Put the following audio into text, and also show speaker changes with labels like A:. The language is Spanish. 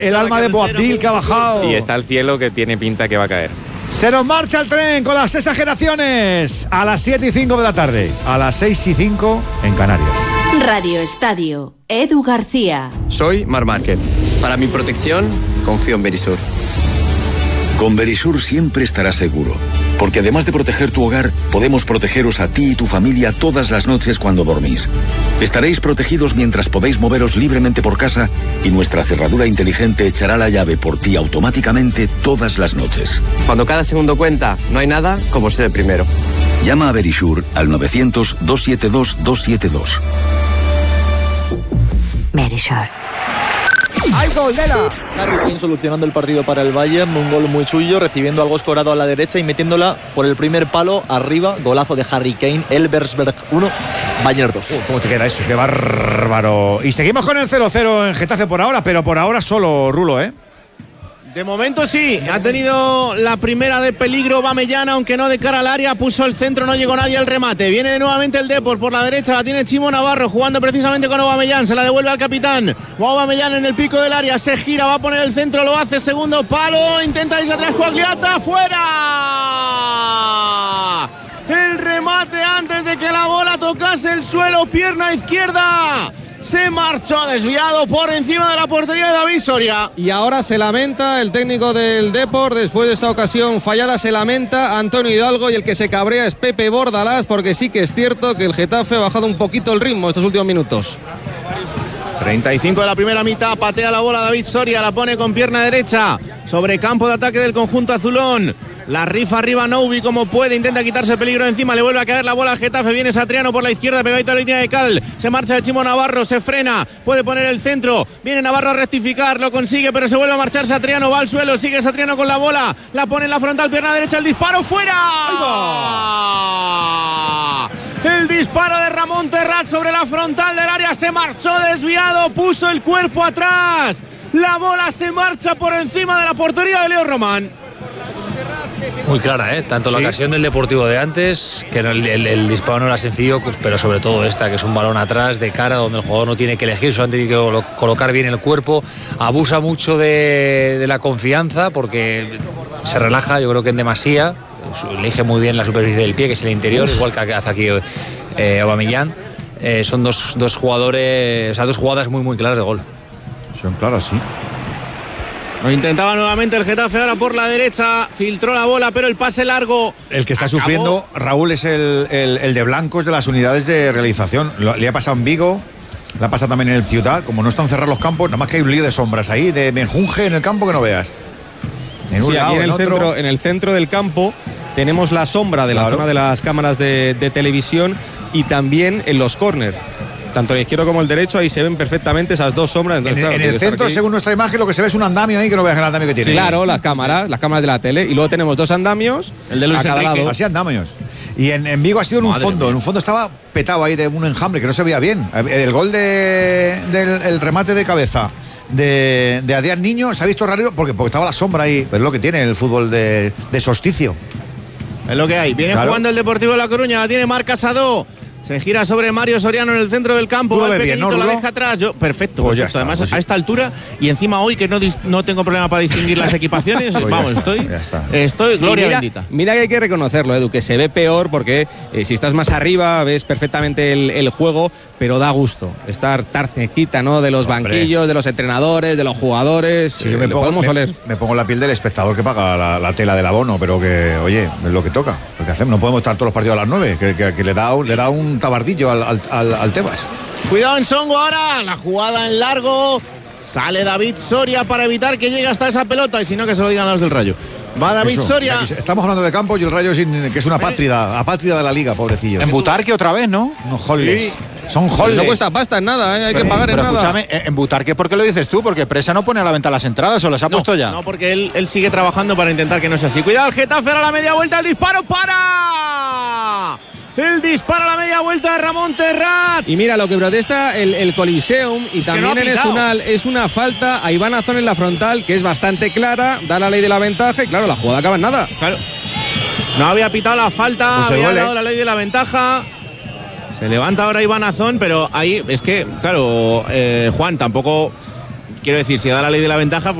A: el alma de Boabdil que ha bajado.
B: Y está el cielo que tiene pinta que va a caer.
A: Se nos marcha el tren con las exageraciones a las 7:05 de la tarde, a las 6:05 en Canarias.
C: Radio Estadio, Edu García.
D: Soy Marc Márquez. Para mi protección, confío en Verisur.
E: Con Verisur siempre estarás seguro, porque además de proteger tu hogar, podemos protegeros a ti y tu familia todas las noches cuando dormís. Estaréis protegidos mientras podéis moveros libremente por casa y nuestra cerradura inteligente echará la llave por ti automáticamente todas las noches.
D: Cuando cada segundo cuenta, no hay nada como ser el primero.
E: Llama a Verisur al 900-272-272.
C: Verisur.
A: ¡Ay, gol de la!
F: Harry Kane solucionando el partido para el Bayern, un gol muy suyo, recibiendo algo escorado a la derecha y metiéndola por el primer palo arriba, golazo de Harry Kane, Elversberg 1, Bayern 2.
A: ¿Cómo te queda eso? ¡Qué bárbaro! Y seguimos con el 0-0 en Getafe por ahora, pero por ahora solo Rulo, ¿eh?
G: De momento sí, ha tenido la primera de peligro Aubameyang, aunque no de cara al área, puso el centro, no llegó nadie al remate. Viene nuevamente el Depor por la derecha, la tiene Chimo Navarro jugando precisamente con Aubameyang, se la devuelve al capitán. Aubameyang en el pico del área, se gira, va a poner el centro, lo hace, segundo palo, intenta irse atrás, Coagliata, fuera. El remate antes de que la bola tocase el suelo, pierna izquierda. Se marchó desviado por encima de la portería de David Soria.
H: Y ahora se lamenta el técnico del Depor, después de esa ocasión fallada, se lamenta Antonio Hidalgo, y el que se cabrea es Pepe Bordalás, porque sí que es cierto que el Getafe ha bajado un poquito el ritmo estos últimos minutos.
G: 35 de la primera mitad, patea la bola David Soria, la pone con pierna derecha sobre campo de ataque del conjunto azulón. La rifa arriba Noubi como puede, intenta quitarse el peligro encima, le vuelve a caer la bola al Getafe, viene Satriano por la izquierda, pegadito a la línea de Cal, se marcha de Chimo Navarro, se frena, puede poner el centro, viene Navarro a rectificar, lo consigue, pero se vuelve a marchar Satriano, va al suelo, sigue Satriano con la bola, la pone en la frontal, pierna derecha, el disparo, ¡fuera! El disparo de Ramón Terrat sobre la frontal del área, se marchó desviado, puso el cuerpo atrás, la bola se marcha por encima de la portería de Leo Román.
I: Muy clara, tanto la ocasión del Deportivo de antes, que el disparo no era sencillo, pues, pero sobre todo esta, que es un balón atrás de cara, donde el jugador no tiene que elegir, solamente tiene que colocar bien el cuerpo. Abusa mucho de la confianza, porque se relaja, yo creo que en demasía, elige muy bien la superficie del pie, que es el interior, igual que hace aquí Aubameyang. Son dos jugadores, o sea, dos jugadas muy muy claras de gol.
A: Son claras, sí.
G: Lo intentaba nuevamente el Getafe ahora por la derecha, filtró la bola, pero el pase largo.
A: El que está sufriendo, Raúl, es el de blancos de las unidades de realización. Le ha pasado en Vigo, le ha pasado también en el Ciudad. Como no están cerrados los campos, nada más que hay un lío de sombras ahí, de menjunje en el campo que no veas.
H: En un lado, en el centro del campo tenemos la sombra de la zona de las cámaras de televisión, y también en los córner. Tanto el izquierdo como el derecho, ahí se ven perfectamente esas dos sombras. Entonces,
A: en el centro, según nuestra imagen, lo que se ve es un andamio ahí, que no veas el andamio que tiene.
H: Sí, claro, las cámaras de la tele. Y luego tenemos dos andamios,
A: el de Luis
H: a cada lado.
A: Así andamios. Y en Vigo ha sido en un fondo. En un fondo estaba petado ahí de un enjambre que no se veía bien. El gol del remate de cabeza de Adrián Niño se ha visto raro porque estaba la sombra ahí. Pero es lo que tiene el fútbol de solsticio.
G: Es lo que hay. Viene jugando el Deportivo de La Coruña, la tiene Marc Casado. Se gira sobre Mario Soriano en el centro del campo.
A: Tú lo ves bien, ¿no,
G: la deja atrás. Perfecto.
A: Pues ya está,
G: además,
A: pues sí.
G: A esta altura, y encima hoy que no tengo problema para distinguir las equipaciones,
A: Pues
G: vamos, estoy gloria bendita.
H: Mira que hay que reconocerlo, Edu, que se ve peor porque si estás más arriba ves perfectamente el juego, pero da gusto estar cerquita, ¿no?, de los banquillos, de los entrenadores, de los jugadores.
A: Sí, me pongo la piel del espectador que paga la tela del abono, pero que, oye, es lo que toca. Lo que hacemos, no podemos estar todos los partidos a las 9, que le da un tabardillo al Tebas.
G: Cuidado en Songo ahora, la jugada en largo, sale David Soria para evitar que llegue hasta esa pelota, y si no, que se lo digan a los del Rayo. Va David Soria.
A: Estamos hablando de campo y el Rayo que es una apátrida de la liga, pobrecillo.
J: En Butarque otra vez, ¿no?
A: No, Holles. Sí. Son Holles.
H: No cuesta pasta en nada, hay que pagar en nada.
J: Escúchame, en Butarque, ¿por qué lo dices tú? Porque Presa no pone a la venta las entradas, ¿o las ha puesto ya?
G: No, porque él sigue trabajando para intentar que no sea así. Cuidado, el Getafe a la media vuelta, el disparo, ¡para! El disparo a la media vuelta de Ramón Terrat.
H: Y mira, lo que protesta el Coliseum, y también en Esunal, es una falta a Iván Azón en la frontal, que es bastante clara, da la ley de la ventaja, y claro, la jugada acaba en nada.
G: Claro. No había pitado la falta, había dado la ley de la ventaja. Se levanta ahora Iván Azón, pero ahí es que, claro, Juan, tampoco quiero decir, si da la ley de la ventaja,